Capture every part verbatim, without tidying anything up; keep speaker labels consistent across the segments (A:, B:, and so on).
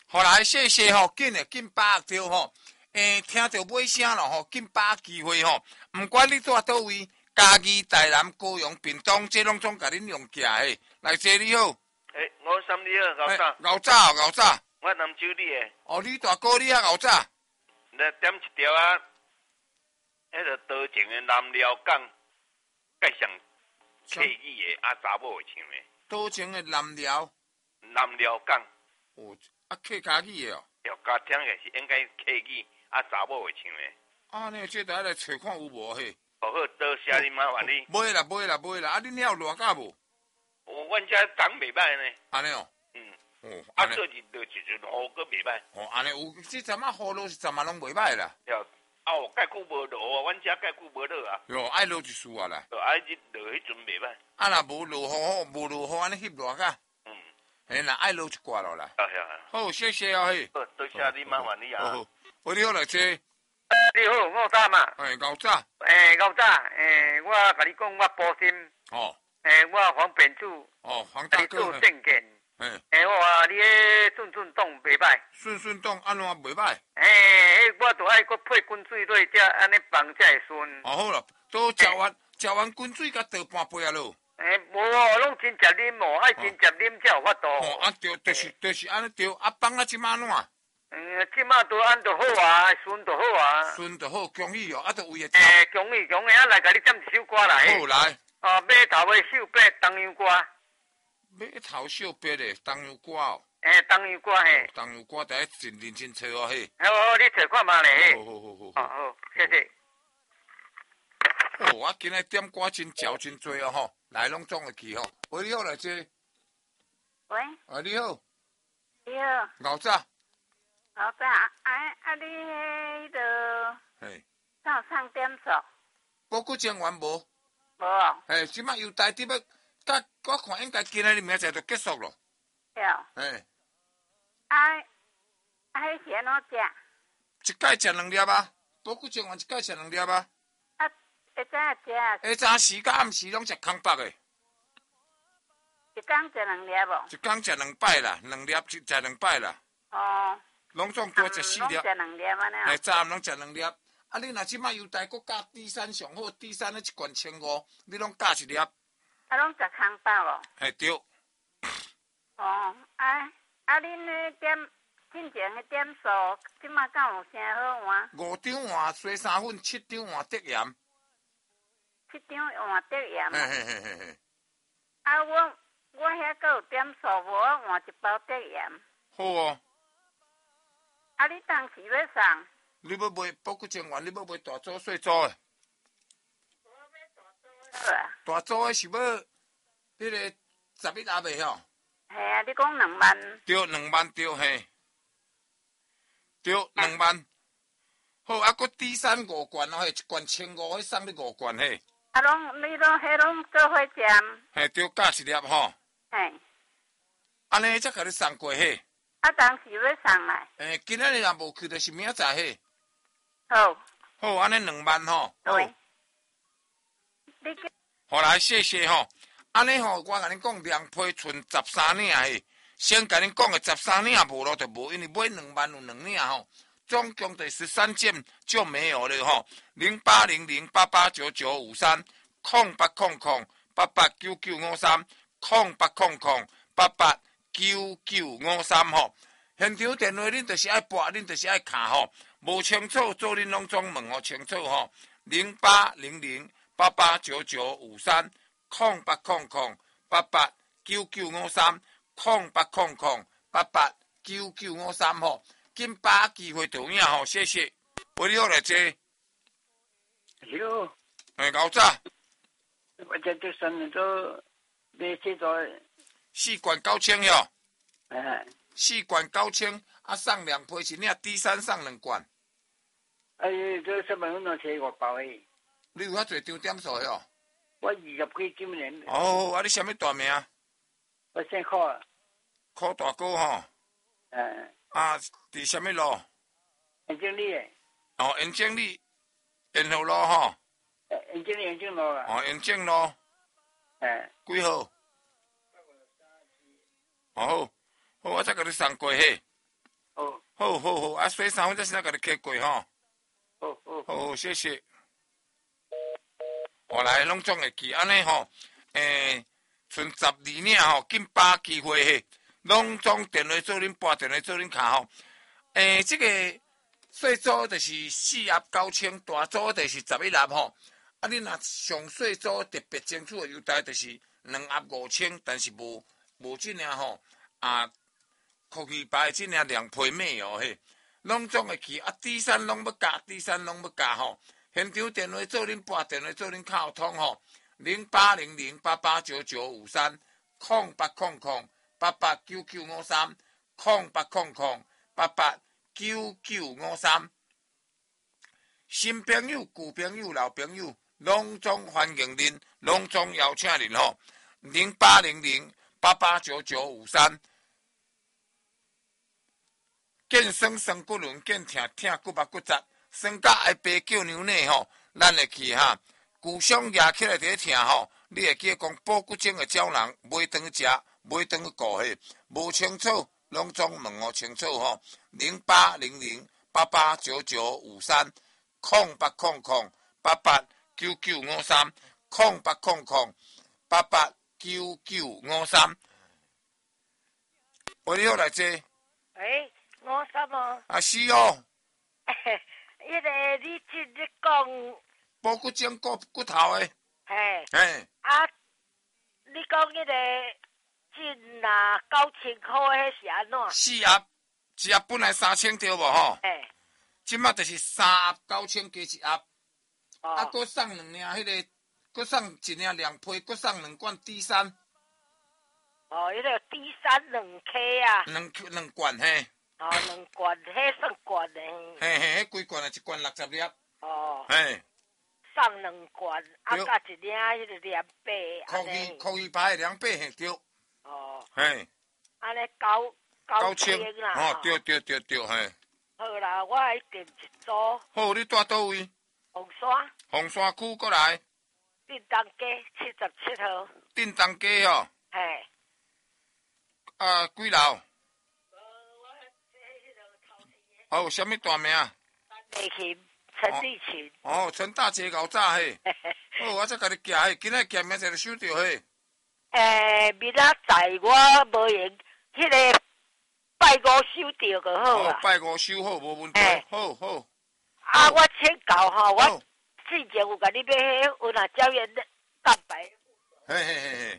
A: 好来，谢谢吼，紧诶，紧把握着吼。诶，听着尾声咯吼，紧把握机会吼。毋管你住倒位，嘉义、台南、高雄、屏东，这拢总甲恁用起嘿。来，姐你好。
B: 诶，我三你好，牛早。
A: 牛早，牛早。
B: 我南州你诶。
A: 哦，你大哥你啊，牛早。
B: 来点一条啊，迄个多情诶南寮港，介上客语诶啊查某会唱诶。
A: 多情诶南寮。
B: 南寮港。
A: 哦，啊客家语诶哦。
B: 要加听诶是应该客语啊查某会唱诶。
A: 啊，你这得来找看有无嘿？
B: 好好，多谢你麻烦你。
A: 买啦，买啦，买啦！啊，恁遐有热甲无？
B: 哦，阮遮长袂歹呢。
A: 安尼哦。
B: 嗯。
A: 哦。
B: 啊，做日落一阵雨佫袂歹。
A: 哦，安尼有，即阵啊雨落是阵嘛拢袂歹啦。
B: 了，啊，有介久无落啊，阮遮介久无落啊。
A: 哟，爱落一丝啊啦。
B: 哦，爱日落迄阵袂歹。
A: 啊，若无落雨好，无落雨安尼翕热甲。
B: 嗯。
A: 嘿啦，爱落一寡咯啦。
B: 啊呀。
A: 好，谢谢啊嘿。
B: 好，多谢你麻烦你啊。
A: 好，喂，你好来坐。
B: 你好，我早嘛。
A: 诶，牛早。
B: 诶，牛早，诶，我甲你讲，我保心。
A: 哦。
B: 诶，我黄本主。
A: 哦，黄大哥。
B: 做证件。
A: 诶。
B: 诶，我话你迄顺顺动袂歹。
A: 顺顺动安怎袂歹？
B: 诶，迄我著爱搁配滚水落，才安尼放才会顺。
A: 哦，好啦，都食完食完滚水，甲倒半杯啊咯。
B: 诶，无哦，拢真食啉哦，爱真食啉才有法度。
A: 哦，啊对，就是就是安尼对，啊放啊即马怎？
B: 嗯，即马都安就好啊，顺就好啊。
A: 顺就好，恭喜哦，啊，都为个。
B: 诶，恭喜恭喜，啊来甲你点一首歌来。
A: 好来。
B: 哦，马头的手笔东洋歌。
A: 马头小笔的东洋歌哦。
B: 诶，东洋歌嘿。
A: 东洋歌，第一真认真找哦嘿。
B: 好好，你找看嘛咧。
A: 好好好好。
B: 好好，谢谢。
A: 哦，我今日点歌真潮真多哦吼，来拢总会去吼。喂，你好来坐。
C: 喂。
A: 啊，你好。
C: 你好。
A: 牛早。
C: 牛早，啊啊，你迄个。
A: 嘿。
C: 敢有唱点数？
A: 报告前完无？
C: 无哦。
A: 嘿，即摆优待伫要，甲我看应该今日明仔载就结束咯。
C: 了。
A: 嘿。
C: 啊啊，迄是安怎
A: 食？一摆食两粒啊，报告前完一摆食两粒啊。
C: 啊，会早食啊？
A: 下早时甲暗时拢食空白的。
C: 一工食两粒无？
A: 一工食两摆啦，两粒食两摆啦。
C: 哦。
A: 拢总多食四粒。
C: 拢食两粒安尼。
A: 嘿，早暗拢食两粒。啊，你若即摆优待，搁加低三上好，低三咧一罐千五，你拢加一粒。啊，
C: 拢食空包无？
A: 嘿，对。
C: 哦，啊啊，恁迄点进前迄点数，即摆敢有啥好换？
A: 五张换西三粉，七张换得盐。
C: 七张换得盐。
A: 嘿嘿嘿嘿嘿。
C: 啊，我我遐阁有点数，无我换一包得盐。
A: 好哦。
C: 啊，你当时要送？
A: 你要买报告前完，你要买大组细组的？
C: 我要大组的。
A: 大组的是要迄个十一阿袂吼？
C: 系啊，你讲两万？
A: 对，两万对嘿。对，两万。好，啊，搁低三五罐哦，嘿，一罐千五，迄送你五罐嘿。
C: 啊，拢你拢迄拢做伙占？
A: 嘿，对，加一粒吼。
C: 嘿。
A: 安尼才甲你送过嘿。
C: 啊，当时要送来。
A: 诶，今仔日若无去，就是明仔载嘿。
C: 好。
A: 好，安尼两万吼。
C: 对。你。
A: 好来，谢谢吼。安尼吼，我甲恁讲，两批剩十三领嘿。先甲恁讲个十三领无咯，就无，因为买两万有两领吼，总共得十三件就没有了吼。零八零零八八九九五三，空八空空八八九九五三，空八空空八八九九五三吼。现场电话恁就是爱拨，恁就是爱卡吼。无清楚做恁拢总问哦，清楚吼。零八零零八八九九五三，空八空空八八九九五三，空八空空八八九九五三吼。紧把握机会就影吼，谢谢。喂，你好来坐。
D: 你好。
A: 诶，牛早。
D: 我这这三年都买这个。
A: 四罐九千哟。
D: 哎。
A: 四罐九千，啊，送两批是领 D 三送两罐。
D: 哎，这什么拢切五包诶。
A: 你有遐侪张点数哟？
D: 我二十几今年。
A: 哦，啊，你什么大名？
D: 我姓柯。
A: 柯大哥吼。
D: 嗯。
A: 啊，伫什么路？
D: 延经理诶。
A: 哦，延经理，延后路吼。
D: 延经理延经路啊。
A: 哦，延经路。
D: 哎。
A: 几号？哦好，好，我再甲你送过嘿。
D: 好，
A: 好好好，啊，洗衫我再先甲你开过吼。
D: 好好，
A: 好好，谢谢。后来拢总会记，安尼吼，诶，剩十二领吼，紧把机会嘿，拢总电话做恁拨电话做恁卡吼。诶，即、這个细组就是四盒九千，大组就是十一盒吼。啊，你若上细组特别清楚的优待就是两盒五千，但是无无即领吼啊，科技牌即领两批咩哦嘿，拢总会记啊，底衫拢要加，底衫拢要加吼。现场电话做恁拨电话做恁沟通吼，零八零零八八九九五三，空八空空八八九九五三，空八空空八八九九五三。新朋友、旧朋友、老朋友，拢总欢迎恁，拢总邀请恁吼。零八零零八八九九五三。健身酸骨轮，健疼疼骨目骨折。酸甲爱白叫牛奶吼，咱会去哈，骨伤压起来伫疼吼，你会记讲补骨精的胶囊，买顿去食，买顿去顾嘿，无清楚，拢总问我清楚吼。零八零零八八九九五三，空八空空八八九九五三，空八空空八八九九五三。我你好来坐。
E: 诶，五三哦。
A: 啊是哦。
E: 迄个你即日讲
A: 补骨精骨骨头诶。
E: 嘿。
A: 嘿。
E: 啊，你讲迄个进啊九千块，迄是安怎？
A: 四盒，一盒本来三千对无吼？
E: 嘿。
A: 即马就是三盒九千加一盒，
E: 哦、
A: 啊，搁送两领迄、那个，搁送一领凉被，搁送两罐底衫。
E: 哦，迄、那个底衫两 K 啊。
A: 两两罐嘿。
E: 哦，两罐，迄算罐的。
A: 嘿嘿，迄几罐啊？一罐六十粒。
E: 哦。
A: 嘿。
E: 送两罐，啊，加一领迄个凉被。
A: 科技科技牌的凉被嘿对。
E: 哦。
A: 嘿。
E: 安尼九九
A: 千
E: 啦。
A: 哦，对对对对，嘿。
E: 好啦，我来订一组。
A: 好，你住倒位？
E: 红山。
A: 红山区过来。
E: 订东街七十七号。
A: 订东街哦。
E: 嘿。
A: 啊，几楼？哦，什么大名？
E: 立群，陈立群。
A: 哦，陈大姐搞早嘿。哦，我才甲你寄嘿，今仔见面才收到嘿。
E: 诶，明仔载我无闲，迄个拜五收到就好啦。
A: 哦，拜五收好，无问题。好好。
E: 啊，我请教吼，我之前有甲你买迄有哪胶原蛋白。
A: 嘿嘿嘿嘿。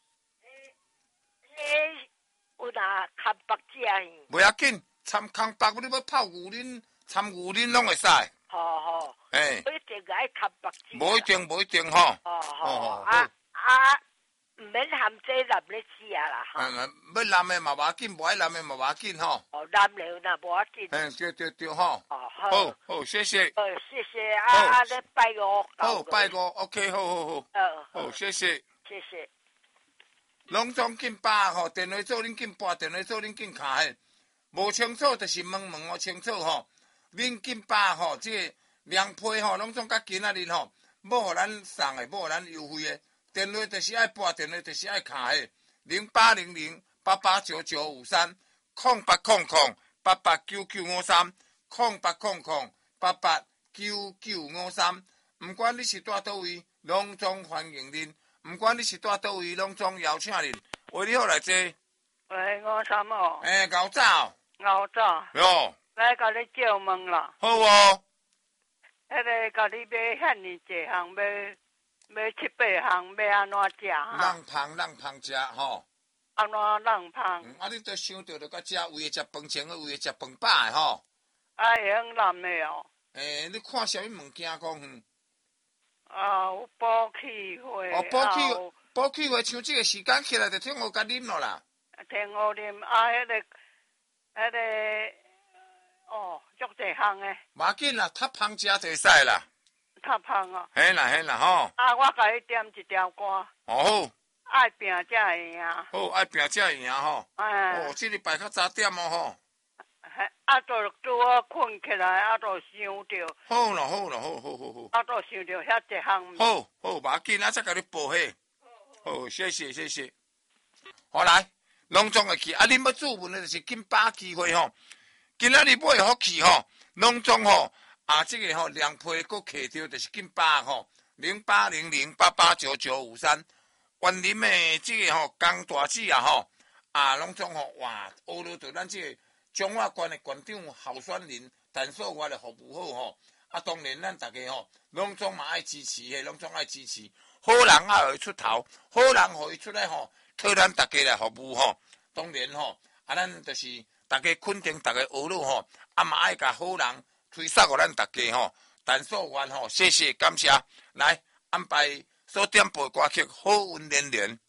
E: 迄有哪康白食呢？
A: 袂要紧。参康白，你要泡牛奶、参牛奶拢会使。
E: 好好。
A: 诶。
E: 不一定爱康白汁。
A: 无一定，无一定吼。
E: 哦好。啊啊，唔免含这蓝咧吃啊啦。
A: 嗯，要蓝的嘛无要紧，无爱蓝的嘛无要紧吼。
E: 哦，蓝了那无要紧。
A: 嗯，对对对吼。
E: 哦好。
A: 好好，谢谢。
E: 哦，谢谢啊啊，咧拜五。
A: 好，拜五 ，OK， 好好好。
E: 嗯。
A: 好，谢谢。
E: 谢谢。
A: 拢总紧把吼，电话做恁紧拨，电话做恁紧卡嘿。无清楚就是问问我清楚吼，恁紧把吼，即个凉被吼，拢总甲今仔日吼，要互咱送的，要互咱优惠的，电话就是爱拨，电话就是爱卡的，零八零零八八九九五三，空八空空八八九九五三，空八空空八八九九五三，毋管你是住倒位，拢总欢迎恁，毋管你是住倒位，拢总邀请恁，为你好来坐。
D: 喂，五三哦。
A: 诶，搞早。
D: 熬早，
A: 哟，
D: 来甲你叫问啦。
A: 好哦。
D: 迄个甲你买遐尼济项，买买七八项，要安怎食哈？
A: 人胖人胖食吼。
D: 安怎人胖？
A: 嗯，啊，你都想到着甲食，为食饭前，为食饭饱的吼。
D: 啊，会用蓝的哦。
A: 诶，你看啥物物件讲？嗯。
D: 啊，有补气花。
A: 哦，补气补气花，像即个时间起来，就听我甲啉咯啦。
D: 听我啉啊，迄个。迄个哦，足济项诶。
A: 无要紧啦，较芳食就会使啦。
D: 较芳哦。
A: 嘿啦嘿啦吼。
D: 啊，我甲你点一条歌。
A: 哦好。
D: 爱拼才会赢。
A: 好，爱拼才会赢吼。
D: 哎。
A: 哦，即礼拜较早点哦吼。
D: 嘿，啊，都拄好困起来，啊，都想着。
A: 好啦好啦好好好好。
D: 啊，都想着遐一项。
A: 好好，无要紧，啊，再甲你报嘿。好，谢谢谢谢。好来。拢总会去，啊！恁要注文的就是紧把机会吼。 今仔日买福气吼，拢总吼啊，这个吼两批佫摕着，就是紧把吼零八零零八八九九五三，园林的这个吼江大姐啊吼啊，拢总吼哇，学了着咱这个中华县的县长候选人陈淑华的服务好吼。啊，当然咱大家吼，拢总嘛爱支持的，拢总爱支持。好人也会出头，好人互伊出来吼，替咱大家来服务吼。当然吼，啊，咱就是大家肯定，大家学了吼，啊嘛爱甲好人推送互咱大家吼。陈淑华吼，谢谢感谢，来安排所点播歌曲《好运连连》。